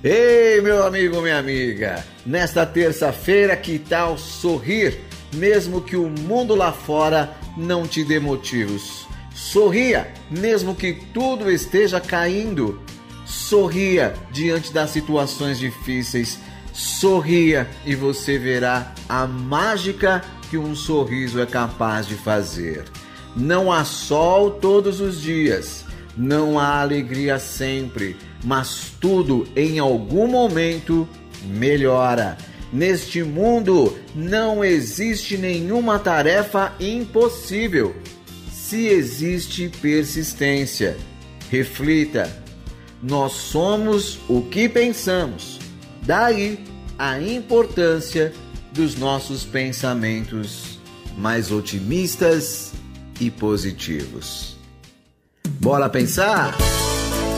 Ei, meu amigo, minha amiga, nesta terça-feira, que tal sorrir, mesmo que o mundo lá fora não te dê motivos? Sorria, mesmo que tudo esteja caindo. Sorria diante das situações difíceis. Sorria e você verá a mágica que um sorriso é capaz de fazer. Não há sol todos os dias, não há alegria sempre, mas tudo em algum momento melhora. Neste mundo não existe nenhuma tarefa impossível, se existe persistência. Reflita, nós somos o que pensamos, daí a importância dos nossos pensamentos mais otimistas e positivos. Bora pensar?